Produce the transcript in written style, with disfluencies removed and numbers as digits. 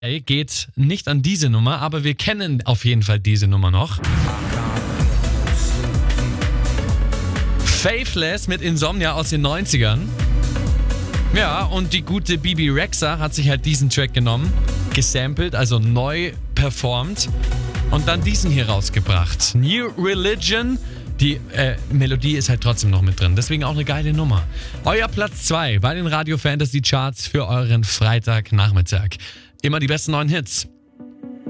geht nicht an diese Nummer, aber wir kennen auf jeden Fall diese Nummer noch. Faithless mit Insomnia aus den 90ern. Ja, und die gute Bebe Rexha hat sich halt diesen Track genommen, gesampelt, also neu performt und dann diesen hier rausgebracht. New Religion. Die Melodie ist halt trotzdem noch mit drin, deswegen auch eine geile Nummer. Euer Platz 2 bei den Radio Fantasy Charts für euren Freitagnachmittag. Immer die besten neuen Hits.